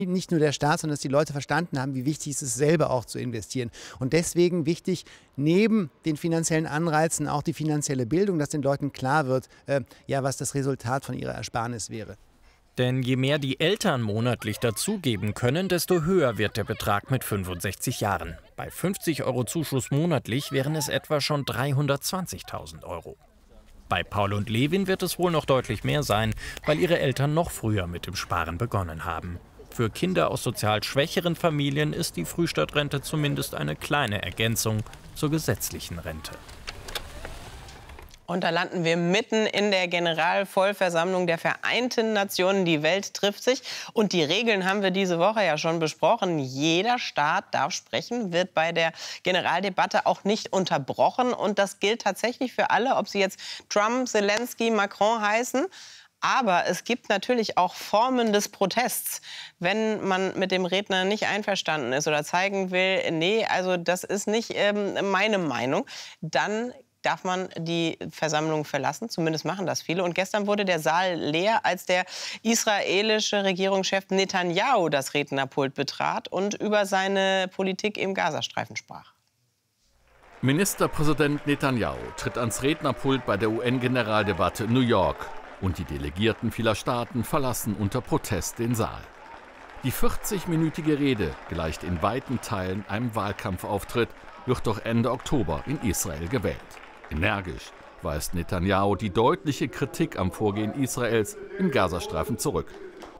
nicht nur der Staat, sondern dass die Leute verstanden haben, wie wichtig es ist, selber auch zu investieren. Und deswegen wichtig, neben den finanziellen Anreizen auch die finanzielle Bildung, dass den Leuten klar wird, was das Resultat von ihrer Ersparnis wäre. Denn je mehr die Eltern monatlich dazugeben können, desto höher wird der Betrag mit 65 Jahren. Bei 50 € Zuschuss monatlich wären es etwa schon 320.000 €. Bei Paul und Levin wird es wohl noch deutlich mehr sein, weil ihre Eltern noch früher mit dem Sparen begonnen haben. Für Kinder aus sozial schwächeren Familien ist die Frühstart-Rente zumindest eine kleine Ergänzung zur gesetzlichen Rente. Und da landen wir mitten in der Generalvollversammlung der Vereinten Nationen. Die Welt trifft sich. Und die Regeln haben wir diese Woche ja schon besprochen. Jeder Staat darf sprechen, wird bei der Generaldebatte auch nicht unterbrochen. Und das gilt tatsächlich für alle, ob sie jetzt Trump, Zelensky, Macron heißen. Aber es gibt natürlich auch Formen des Protests, wenn man mit dem Redner nicht einverstanden ist oder zeigen will, nee, also das ist nicht meine Meinung, dann darf man die Versammlung verlassen. Zumindest machen das viele. Und gestern wurde der Saal leer, als der israelische Regierungschef Netanyahu das Rednerpult betrat und über seine Politik im Gazastreifen sprach. Ministerpräsident Netanyahu tritt ans Rednerpult bei der UN-Generaldebatte in New York. Und die Delegierten vieler Staaten verlassen unter Protest den Saal. Die 40-minütige Rede gleicht in weiten Teilen einem Wahlkampfauftritt, wird doch Ende Oktober in Israel gewählt. Energisch weist Netanyahu die deutliche Kritik am Vorgehen Israels im Gazastreifen zurück.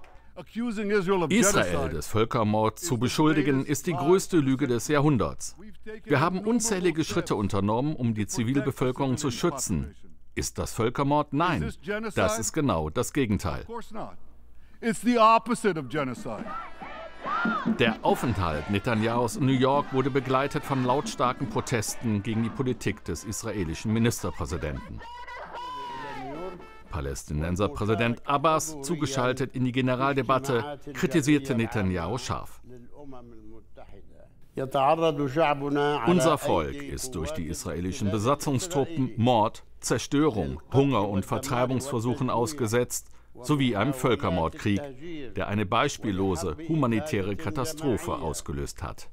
Israel des Völkermords zu beschuldigen, ist die größte Lüge des Jahrhunderts. Wir haben unzählige Schritte unternommen, um die Zivilbevölkerung zu schützen. Ist das Völkermord? Nein, das ist genau das Gegenteil. Der Aufenthalt Netanyahus in New York wurde begleitet von lautstarken Protesten gegen die Politik des israelischen Ministerpräsidenten. Palästinenserpräsident Abbas, zugeschaltet in die Generaldebatte, kritisierte Netanyahu scharf. Unser Volk ist durch die israelischen Besatzungstruppen Mord, Zerstörung, Hunger und Vertreibungsversuchen ausgesetzt, sowie einem Völkermordkrieg, der eine beispiellose humanitäre Katastrophe ausgelöst hat.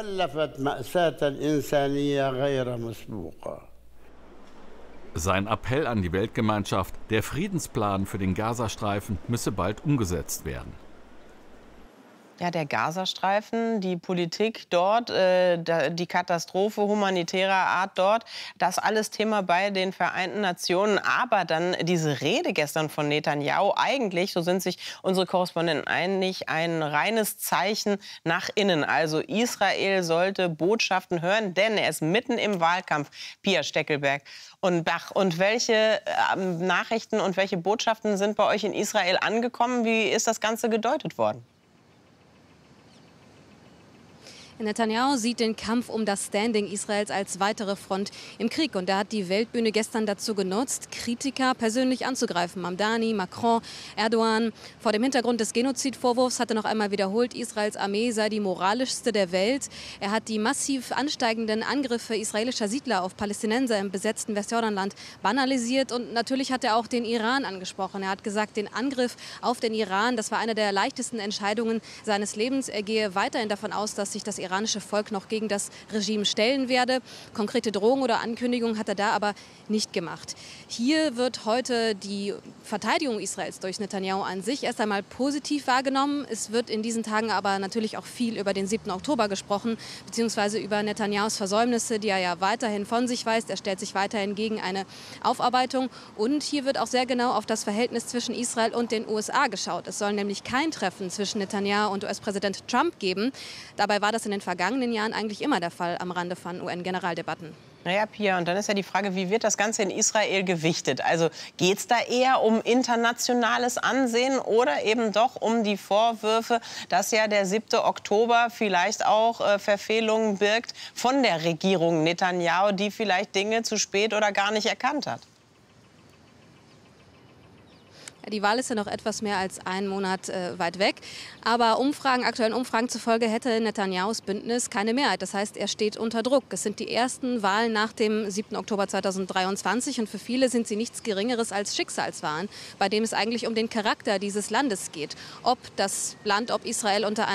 Sein Appell an die Weltgemeinschaft, der Friedensplan für den Gazastreifen müsse bald umgesetzt werden. Ja, der Gazastreifen, die Politik dort, die Katastrophe humanitärer Art dort, das alles Thema bei den Vereinten Nationen. Aber dann diese Rede gestern von Netanyahu, eigentlich, so sind sich unsere Korrespondenten einig, ein reines Zeichen nach innen. Also Israel sollte Botschaften hören, denn er ist mitten im Wahlkampf. Pia Steckelberg und Bach. Und welche Nachrichten und welche Botschaften sind bei euch in Israel angekommen? Wie ist das Ganze gedeutet worden? Netanyahu sieht den Kampf um das Standing Israels als weitere Front im Krieg. Und er hat die Weltbühne gestern dazu genutzt, Kritiker persönlich anzugreifen. Mamdani, Macron, Erdogan. Vor dem Hintergrund des Genozidvorwurfs hat er noch einmal wiederholt, Israels Armee sei die moralischste der Welt. Er hat die massiv ansteigenden Angriffe israelischer Siedler auf Palästinenser im besetzten Westjordanland banalisiert. Und natürlich hat er auch den Iran angesprochen. Er hat gesagt, den Angriff auf den Iran, das war eine der leichtesten Entscheidungen seines Lebens. Er gehe weiterhin davon aus, dass sich das iranische Volk noch gegen das Regime stellen werde. Konkrete Drohungen oder Ankündigungen hat er da aber nicht gemacht. Hier wird heute die Verteidigung Israels durch Netanyahu an sich erst einmal positiv wahrgenommen. Es wird in diesen Tagen aber natürlich auch viel über den 7. Oktober gesprochen, beziehungsweise über Netanyahus Versäumnisse, die er ja weiterhin von sich weist. Er stellt sich weiterhin gegen eine Aufarbeitung. Und hier wird auch sehr genau auf das Verhältnis zwischen Israel und den USA geschaut. Es soll nämlich kein Treffen zwischen Netanyahu und US-Präsident Trump geben. Dabei war das in den vergangenen Jahren eigentlich immer der Fall am Rande von UN-Generaldebatten. Naja, Pia, und dann ist ja die Frage, wie wird das Ganze in Israel gewichtet? Also geht es da eher um internationales Ansehen oder eben doch um die Vorwürfe, dass ja der 7. Oktober vielleicht auch Verfehlungen birgt von der Regierung Netanyahu, die vielleicht Dinge zu spät oder gar nicht erkannt hat? Die Wahl ist ja noch etwas mehr als einen Monat weit weg. Aber aktuellen Umfragen zufolge hätte Netanyahus Bündnis keine Mehrheit. Das heißt, er steht unter Druck. Es sind die ersten Wahlen nach dem 7. Oktober 2023 und für viele sind sie nichts Geringeres als Schicksalswahlen, bei dem es eigentlich um den Charakter dieses Landes geht. Ob Israel unter